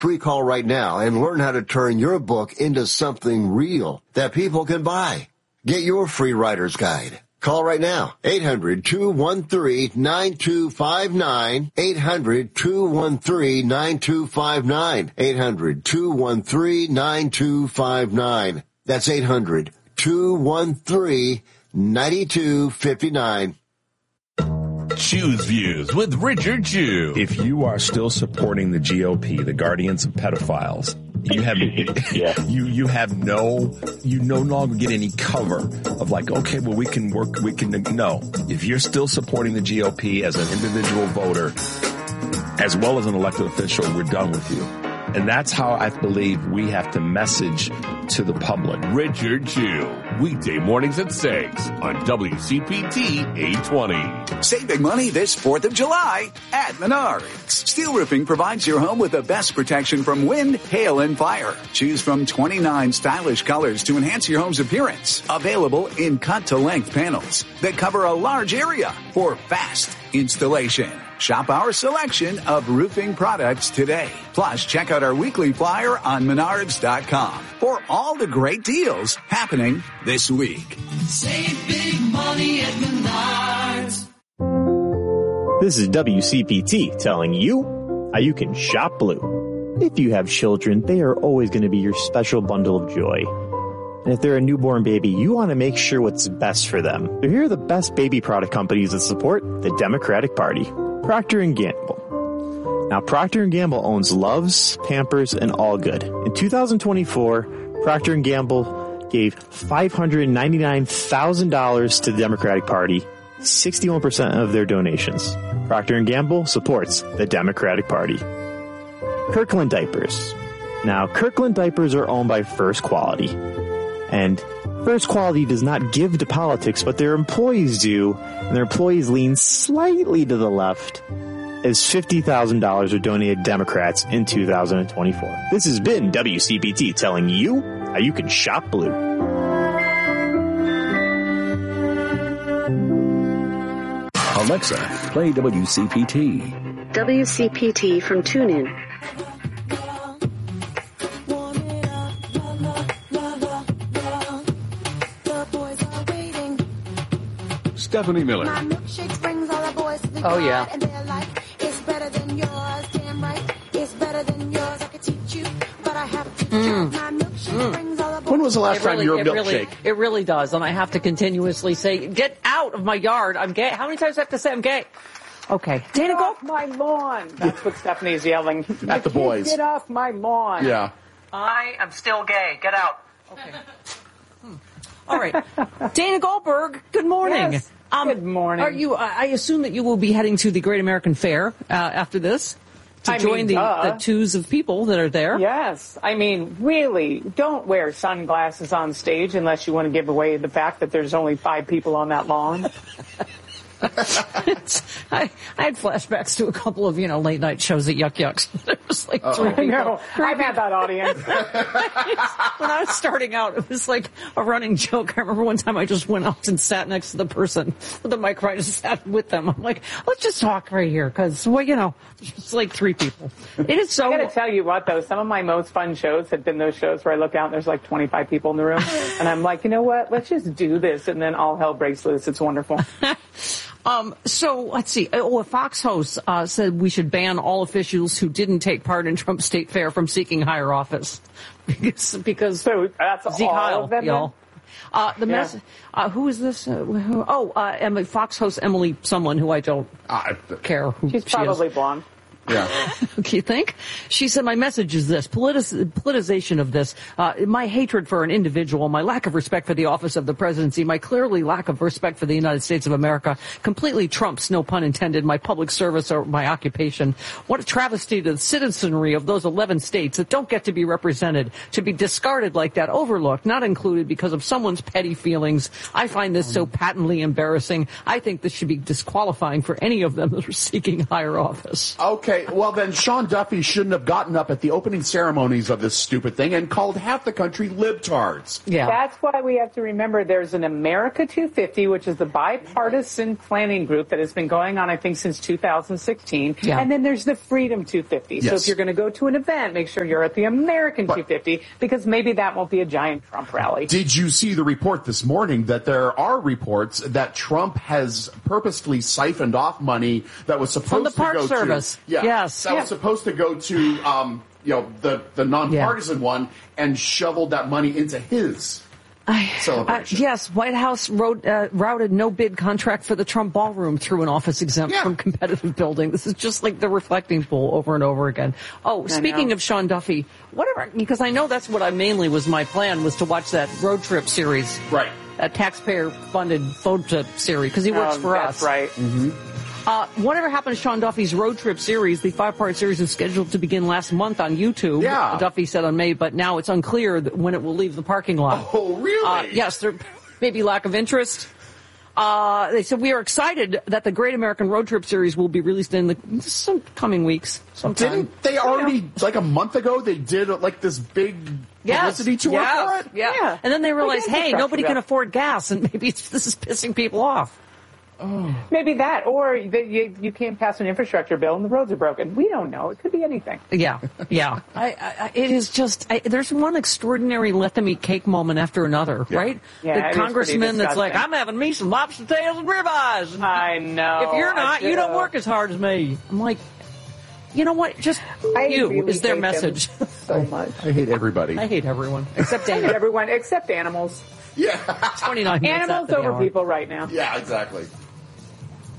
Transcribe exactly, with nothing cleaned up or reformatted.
Free call right now and learn how to turn your book into something real that people can buy. Get your free writer's guide. Call right now, eight hundred, two one three, nine two five nine, eight hundred, two one three, nine two five nine, eight hundred, two one three, nine two five nine. That's eight hundred, two one three, nine two five nine. Choose Views with Richard Chew. If you are still supporting the G O P, the guardians of pedophiles, you have yeah. you you have no you no longer get any cover of like, okay, well, we can work, we can no. If you're still supporting the G O P as an individual voter, as well as an elected official, we're done with you. And that's how I believe we have to message to the public. Richard Chew, weekday mornings at six on W C P T eight twenty. Save big money this fourth of July at Menards. Steel Roofing provides your home with the best protection from wind, hail, and fire. Choose from twenty-nine stylish colors to enhance your home's appearance. Available in cut-to-length panels that cover a large area for fast installation. Shop our selection of roofing products today. Plus, check out our weekly flyer on menards dot com for all the great deals happening this week. Save big money at Menards. This is W C P T telling you how you can shop blue. If you have children, they are always going to be your special bundle of joy. And if they're a newborn baby, you want to make sure what's best for them. So here are the best baby product companies that support the Democratic Party. Procter and Gamble. Now, Procter and Gamble owns Luvs, Pampers, and All Good. In two thousand twenty-four, Procter and Gamble gave five hundred ninety-nine thousand dollars to the Democratic Party, sixty-one percent of their donations. Procter and Gamble supports the Democratic Party. Kirkland Diapers. Now, Kirkland Diapers are owned by First Quality. And First Quality does not give to politics, but their employees do, and their employees lean slightly to the left, as fifty thousand dollars are donated to Democrats in two thousand twenty-four. This has been W C P T telling you how you can shop blue. Alexa, play W C P T. W C P T from TuneIn. Stephanie Miller. Oh, yeah. Mm. Mm. When was the last time really, you were a milkshake? Really, it really does, and I have to continuously say, get out of my yard. I'm gay. How many times do I have to say I'm gay? Okay. Dana, go off my lawn. That's what Stephanie's yelling. At the boys. Get off my lawn. Yeah. I am still gay. Get out. Okay. Hmm. All right. Dana Goldberg, good morning. Yes. Um, good morning. Are you? I assume that you will be heading to the Great American Fair uh, after this to I join mean, the, duh. the twos of people that are there. Yes. I mean, really, don't wear sunglasses on stage unless you want to give away the fact that there's only five people on that lawn. I, I had flashbacks to a couple of, you know, late night shows at Yuck Yucks. There was like Uh-oh. three people. I know. I've had that audience. When I was starting out, it was like a running joke. I remember one time I just went out and sat next to the person with the microphone. I just sat with them. I'm like, let's just talk right here because, well, you know, it's like three people. It is so. I got to tell you what, though, some of my most fun shows have been those shows where I look out and there's like twenty-five people in the room, and I'm like, you know what? Let's just do this, and then all hell breaks loose. It's wonderful. Um, so let's see. Oh, a Fox host uh, said we should ban all officials who didn't take part in Trump's state fair from seeking higher office because because so that's Zeke all Heil, of them. Y'all. Uh, the yeah. mess. Uh, who is this? Uh, who, oh, uh, Emily, Fox host Emily, someone who I don't I, care who She's she probably is. blonde. Yeah. Okay, you think? She said, my message is this, politic- politicization of this, uh, my hatred for an individual, my lack of respect for the office of the presidency, my clearly lack of respect for the United States of America completely trumps, no pun intended, my public service or my occupation. What a travesty to the citizenry of those eleven states that don't get to be represented, to be discarded like that, overlooked, not included because of someone's petty feelings. I find this so patently embarrassing. I think this should be disqualifying for any of them that are seeking higher office. Okay. Okay, well then Sean Duffy shouldn't have gotten up at the opening ceremonies of this stupid thing and called half the country libtards. Yeah. That's why we have to remember there's an America two fifty, which is the bipartisan planning group that has been going on, I think, since two thousand sixteen. Yeah. And then there's the Freedom two fifty. Yes. So if you're going to go to an event, make sure you're at the American But- two fifty, because maybe that won't be a giant Trump rally. Did you see the report this morning that there are reports that Trump has purposely siphoned off money that was supposed From the to Park go Service. to yeah, Yes. that Yeah. was supposed to go to um, you know the the nonpartisan one and shoveled that money into his I, celebration. Uh, yes, White House wrote, uh, routed no bid contract for the Trump ballroom through an office exempt Yeah. from competitive building. This is just like the reflecting pool over and over again. Oh, speaking know. of Sean Duffy, whatever, because I know that's what I mainly was my plan was to watch that road trip series. Right. That taxpayer funded road trip series because he works Oh, for that's us. right. Uh, whatever happened to Sean Duffy's road trip series? The five-part series was scheduled to begin last month on YouTube. Yeah. Duffy said on May, but now it's unclear that when it will leave the parking lot. Oh, really? Uh, yes, there may be lack of interest. Uh, they said we are excited that the Great American Road Trip series will be released in the some coming weeks. Sometime. Didn't they already, like a month ago, they did like this big Yes. publicity tour yes. for it? Yeah. Yeah. And then they realized, Well, hey, yeah, nobody yeah. can afford gas, and maybe it's, this is pissing people off. Maybe that, or that you, you can't pass an infrastructure bill and the roads are broken. We don't know. It could be anything. Yeah, yeah. I, I, it is just, I, there's one extraordinary let them eat cake moment after another, right? Yeah, the it is pretty congressman that's like, disgusting. I'm having me some lobster tails and ribeyes. I know. If you're I not, you don't do. work as hard as me. I'm like, you know what? Just I you really is their hate them message. so much. I hate everybody. I hate everyone except And Dana. everyone except animals. Yeah. twenty-nine minutes Animals after the over hour. people right now. Yeah, exactly.